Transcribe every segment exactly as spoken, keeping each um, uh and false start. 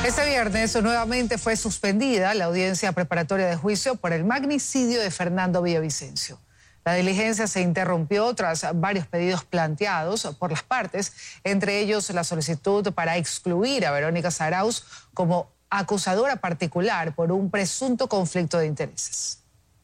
Este viernes nuevamente fue suspendida la audiencia preparatoria de juicio por el magnicidio de Fernando Villavicencio. La diligencia se interrumpió tras varios pedidos planteados por las partes, entre ellos la solicitud para excluir a Verónica Zarauz como acusadora particular por un presunto conflicto de intereses.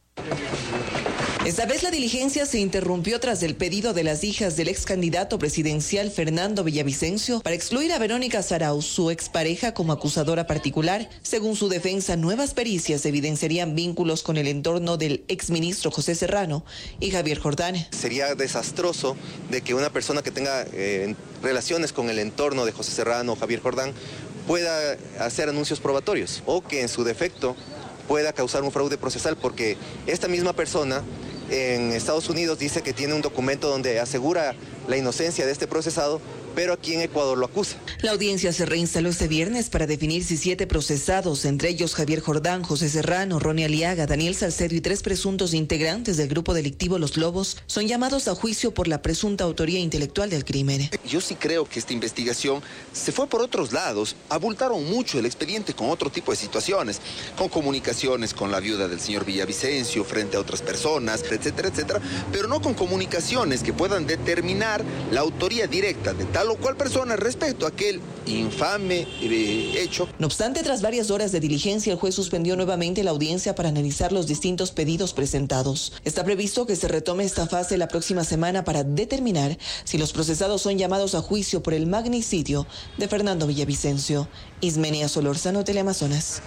Esta vez la diligencia se interrumpió tras el pedido de las hijas del ex candidato presidencial Fernando Villavicencio para excluir a Verónica Zarauz, su expareja, como acusadora particular. Según su defensa, nuevas pericias evidenciarían vínculos con el entorno del exministro José Serrano y Javier Jordán. Sería desastroso de que una persona que tenga eh, relaciones con el entorno de José Serrano o Javier Jordán pueda hacer anuncios probatorios o que en su defecto pueda causar un fraude procesal, porque esta misma persona en Estados Unidos dice que tiene un documento donde asegura la inocencia de este procesado, pero aquí en Ecuador lo acusa. La audiencia se reinstaló este viernes para definir si siete procesados, entre ellos Javier Jordán, José Serrano, Ronnie Aliaga, Daniel Salcedo y tres presuntos integrantes del grupo delictivo Los Lobos, son llamados a juicio por la presunta autoría intelectual del crimen. Yo sí creo que esta investigación se fue por otros lados, abultaron mucho el expediente con otro tipo de situaciones, con comunicaciones con la viuda del señor Villavicencio frente a otras personas, etcétera, etcétera, pero no con comunicaciones que puedan determinar la autoría directa de tal o cual persona respecto a aquel infame eh, hecho. No obstante, tras varias horas de diligencia, el juez suspendió nuevamente la audiencia para analizar los distintos pedidos presentados. Está previsto que se retome esta fase la próxima semana para determinar si los procesados son llamados a juicio por el magnicidio de Fernando Villavicencio. Ismenia Solórzano, Teleamazonas.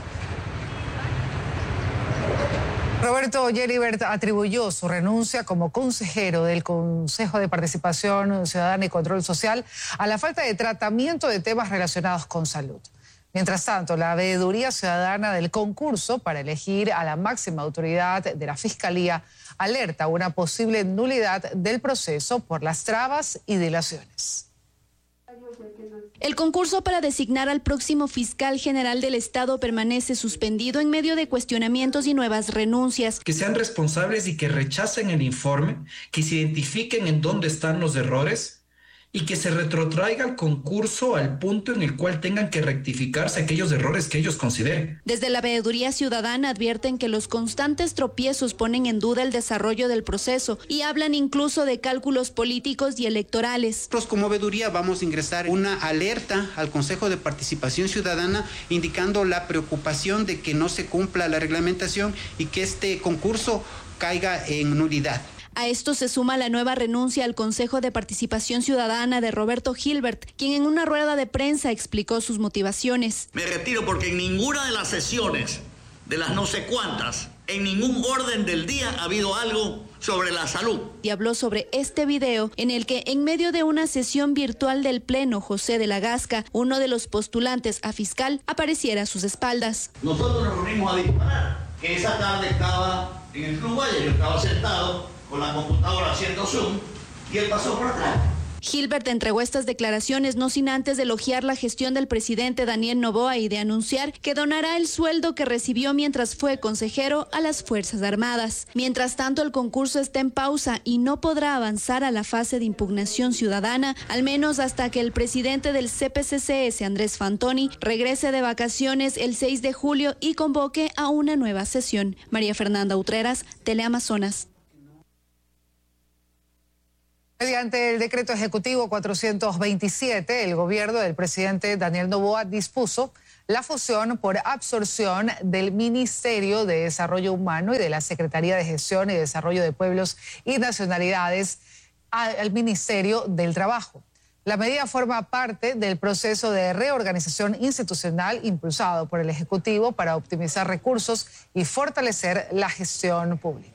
Roberto Gelibert atribuyó su renuncia como consejero del Consejo de Participación Ciudadana y Control Social a la falta de tratamiento de temas relacionados con salud. Mientras tanto, la veeduría ciudadana del concurso para elegir a la máxima autoridad de la Fiscalía alerta una posible nulidad del proceso por las trabas y dilaciones. El concurso para designar al próximo fiscal general del Estado permanece suspendido en medio de cuestionamientos y nuevas renuncias. Que sean responsables y que rechacen el informe, que se identifiquen en dónde están los errores y que se retrotraiga el concurso al punto en el cual tengan que rectificarse aquellos errores que ellos consideren. Desde la Veeduría Ciudadana advierten que los constantes tropiezos ponen en duda el desarrollo del proceso y hablan incluso de cálculos políticos y electorales. Nosotros como Veeduría vamos a ingresar una alerta al Consejo de Participación Ciudadana indicando la preocupación de que no se cumpla la reglamentación y que este concurso caiga en nulidad. A esto se suma la nueva renuncia al Consejo de Participación Ciudadana de Roberto Gelibert, quien en una rueda de prensa explicó sus motivaciones. Me retiro porque en ninguna de las sesiones, de las no sé cuántas, en ningún orden del día ha habido algo sobre la salud. Y habló sobre este video en el que en medio de una sesión virtual del Pleno, José de la Gasca, uno de los postulantes a fiscal, apareciera a sus espaldas. Nosotros nos reunimos a disparar, que esa tarde estaba en el Club Valle, yo estaba sentado con la computadora haciendo zoom y él pasó por atrás. Gelibert entregó estas declaraciones no sin antes de elogiar la gestión del presidente Daniel Noboa y de anunciar que donará el sueldo que recibió mientras fue consejero a las Fuerzas Armadas. Mientras tanto, el concurso está en pausa y no podrá avanzar a la fase de impugnación ciudadana, al menos hasta que el presidente del C P C C S, Andrés Fantoni, regrese de vacaciones el seis de julio y convoque a una nueva sesión. María Fernanda Utreras, Teleamazonas. Mediante el decreto ejecutivo cuatrocientos veintisiete, el gobierno del presidente Daniel Noboa dispuso la fusión por absorción del Ministerio de Desarrollo Humano y de la Secretaría de Gestión y Desarrollo de Pueblos y Nacionalidades al Ministerio del Trabajo. La medida forma parte del proceso de reorganización institucional impulsado por el Ejecutivo para optimizar recursos y fortalecer la gestión pública.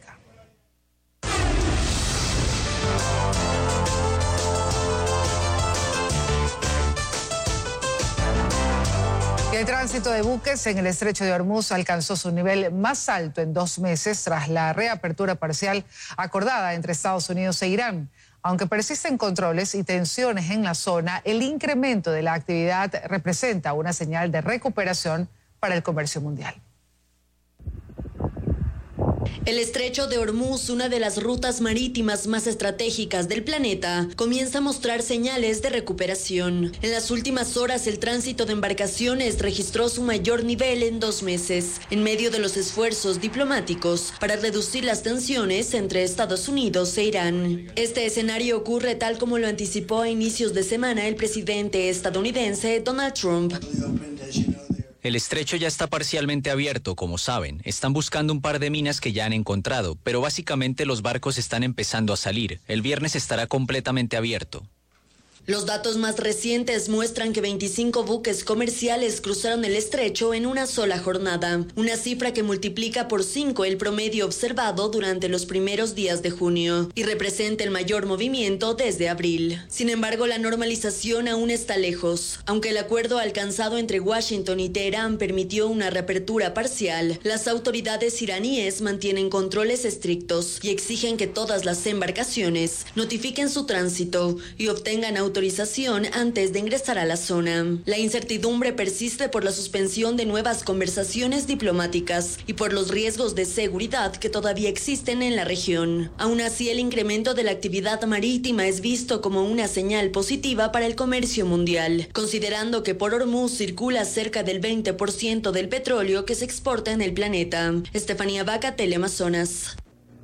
El tránsito de buques en el estrecho de Hormuz alcanzó su nivel más alto en dos meses tras la reapertura parcial acordada entre Estados Unidos e Irán. Aunque persisten controles y tensiones en la zona, el incremento de la actividad representa una señal de recuperación para el comercio mundial. El estrecho de Hormuz, una de las rutas marítimas más estratégicas del planeta, comienza a mostrar señales de recuperación. En las últimas horas, el tránsito de embarcaciones registró su mayor nivel en dos meses, en medio de los esfuerzos diplomáticos para reducir las tensiones entre Estados Unidos e Irán. Este escenario ocurre tal como lo anticipó a inicios de semana el presidente estadounidense Donald Trump. El estrecho ya está parcialmente abierto, como saben. Están buscando un par de minas que ya han encontrado, pero básicamente los barcos están empezando a salir. El viernes estará completamente abierto. Los datos más recientes muestran que veinticinco buques comerciales cruzaron el estrecho en una sola jornada, una cifra que multiplica por cinco el promedio observado durante los primeros días de junio y representa el mayor movimiento desde abril. Sin embargo, la normalización aún está lejos. Aunque el acuerdo alcanzado entre Washington y Teherán permitió una reapertura parcial, las autoridades iraníes mantienen controles estrictos y exigen que todas las embarcaciones notifiquen su tránsito y obtengan autorización autorización antes de ingresar a la zona. La incertidumbre persiste por la suspensión de nuevas conversaciones diplomáticas y por los riesgos de seguridad que todavía existen en la región. Aún así, el incremento de la actividad marítima es visto como una señal positiva para el comercio mundial, considerando que por Hormuz circula cerca del veinte por ciento del petróleo que se exporta en el planeta. Estefanía Vaca, Teleamazonas.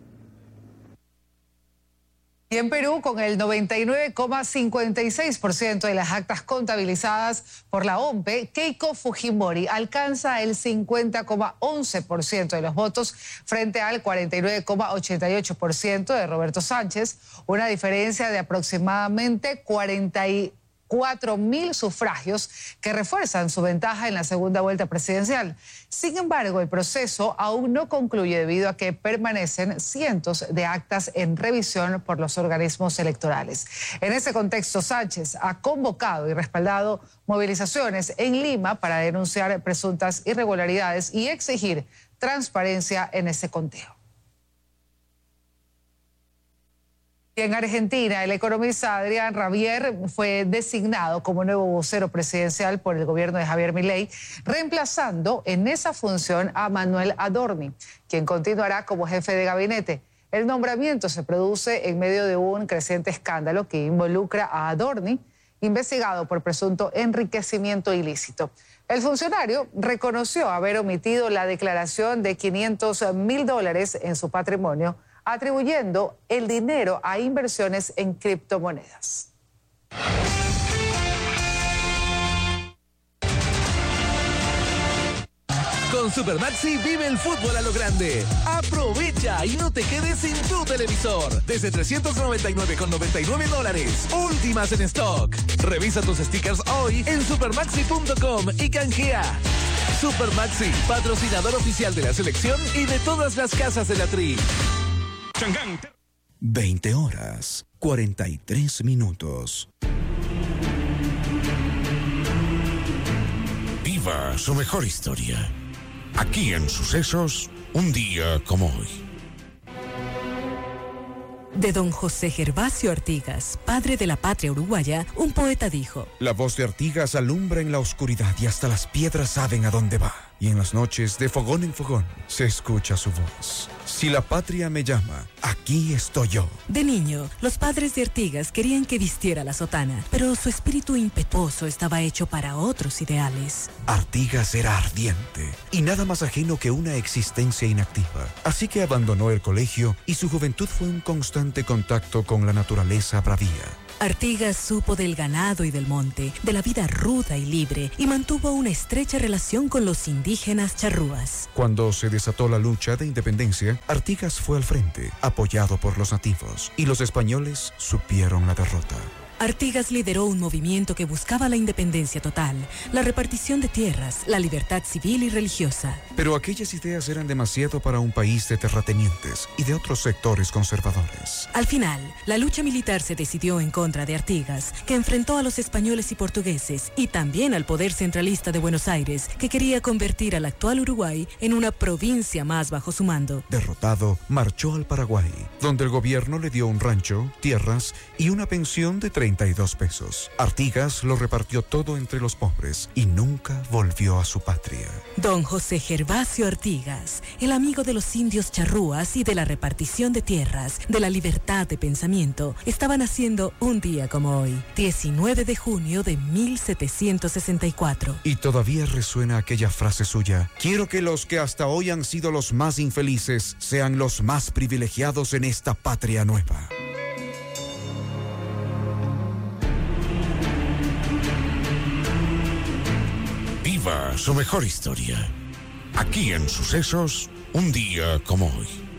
Y en Perú, con el noventa y nueve coma cincuenta y seis por ciento de las actas contabilizadas por la O M P E, Keiko Fujimori alcanza el cincuenta coma once por ciento de los votos frente al cuarenta y nueve coma ochenta y ocho por ciento de Roberto Sánchez, una diferencia de aproximadamente cuarenta y cuatro mil sufragios que refuerzan su ventaja en la segunda vuelta presidencial. Sin embargo, el proceso aún no concluye debido a que permanecen cientos de actas en revisión por los organismos electorales. En ese contexto, Sánchez ha convocado y respaldado movilizaciones en Lima para denunciar presuntas irregularidades y exigir transparencia en ese conteo. En Argentina, el economista Adrián Rabier fue designado como nuevo vocero presidencial por el gobierno de Javier Milei, reemplazando en esa función a Manuel Adorni, quien continuará como jefe de gabinete. El nombramiento se produce en medio de un creciente escándalo que involucra a Adorni, investigado por presunto enriquecimiento ilícito. El funcionario reconoció haber omitido la declaración de quinientos mil dólares en su patrimonio, atribuyendo el dinero a inversiones en criptomonedas. Con Supermaxi vive el fútbol a lo grande. Aprovecha y no te quedes sin tu televisor. Desde trescientos noventa y nueve con noventa y nueve dólares. Últimas en stock. Revisa tus stickers hoy en supermaxi punto com y canjea. Supermaxi, patrocinador oficial de la selección y de todas las casas de la Tri. veinte horas, cuarenta y tres minutos. Viva su mejor historia. Aquí en Sucesos, un día como hoy. De don José Gervasio Artigas, padre de la patria uruguaya, un poeta dijo: La voz de Artigas alumbra en la oscuridad y hasta las piedras saben a dónde va. Y en las noches, de fogón en fogón, se escucha su voz. Si la patria me llama, aquí estoy yo. De niño, los padres de Artigas querían que vistiera la sotana, pero su espíritu impetuoso estaba hecho para otros ideales. Artigas era ardiente y nada más ajeno que una existencia inactiva. Así que abandonó el colegio y su juventud fue un constante contacto con la naturaleza bravía. Artigas supo del ganado y del monte, de la vida ruda y libre, y mantuvo una estrecha relación con los indígenas charrúas. Cuando se desató la lucha de independencia, Artigas fue al frente, apoyado por los nativos, y los españoles supieron la derrota. Artigas lideró un movimiento que buscaba la independencia total, la repartición de tierras, la libertad civil y religiosa. Pero aquellas ideas eran demasiado para un país de terratenientes y de otros sectores conservadores. Al final, la lucha militar se decidió en contra de Artigas, que enfrentó a los españoles y portugueses, y también al poder centralista de Buenos Aires, que quería convertir al actual Uruguay en una provincia más bajo su mando. Derrotado, marchó al Paraguay, donde el gobierno le dio un rancho, tierras y una pensión de treinta treinta y dos pesos. Artigas lo repartió todo entre los pobres y nunca volvió a su patria. Don José Gervasio Artigas, el amigo de los indios charrúas y de la repartición de tierras, de la libertad de pensamiento, estaba naciendo un día como hoy, diecinueve de junio de mil setecientos sesenta y cuatro. Y todavía resuena aquella frase suya: quiero que los que hasta hoy han sido los más infelices sean los más privilegiados en esta patria nueva. Viva su mejor historia. Aquí en Sucesos, un día como hoy.